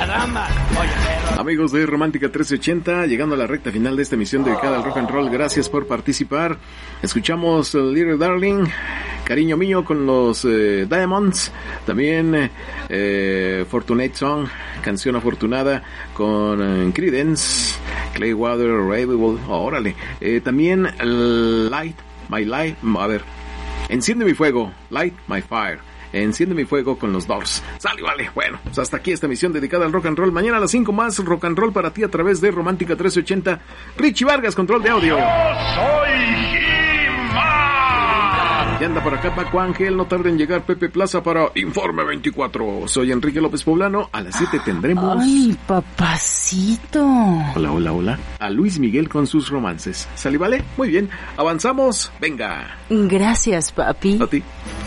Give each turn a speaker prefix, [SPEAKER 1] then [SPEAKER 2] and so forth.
[SPEAKER 1] caramba. Oye, perro.
[SPEAKER 2] Amigos de Romántica 1380, llegando a la recta final de esta emisión dedicada al rock and roll, gracias por participar. Escuchamos Little Darling, Cariño Mío con los Diamonds, también Fortunate Song, Canción Afortunada con Creedence, Clearwater Revival, órale, también Light My Light, a ver, Enciende mi fuego, Light My Fire, Enciende mi fuego con los Doors. Sale, vale. Bueno, pues hasta aquí esta emisión dedicada al rock and roll. Mañana a las 5 más rock and roll para ti a través de Romántica 1380. Richie Vargas, control de audio.
[SPEAKER 3] Yo soy He-Man.
[SPEAKER 2] Y anda por acá Paco Ángel, no tarde en llegar Pepe Plaza para Informe 24. Soy Enrique López Poblano, a las 7 tendremos...
[SPEAKER 4] ¡Ay, papacito!
[SPEAKER 2] Hola, hola, hola. A Luis Miguel con sus romances. ¿Sale, vale? Muy bien. Avanzamos. Venga.
[SPEAKER 4] Gracias, papi.
[SPEAKER 2] A ti.